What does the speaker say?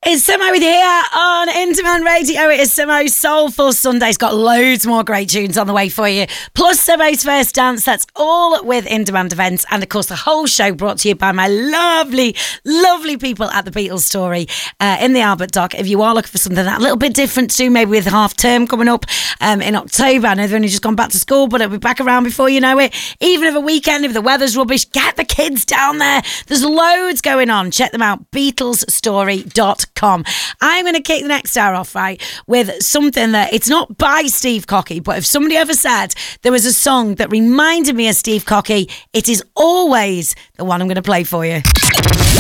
It's Simo with you here on Independent Radio. It is Simo's Soulful Sundays. Got loads more great tunes on the way for you. Plus Simo's First Dance. That's all with In-Demand Events. And of course, the whole show brought to you by my lovely, lovely people at the Beatles Story in the Albert Dock. If you are looking for something that a little bit different to do, maybe with half term coming up in October. I know they've only just gone back to school, but it'll be back around before you know it. Even if a weekend, if the weather's rubbish, get the kids down there. There's loads going on. Check them out. BeatlesStory.com. I'm going to kick the next hour off, right, with something that it's not by Steve Cocky, but if somebody ever said there was a song that reminded me of Steve Cocky, it is always the one I'm going to play for you.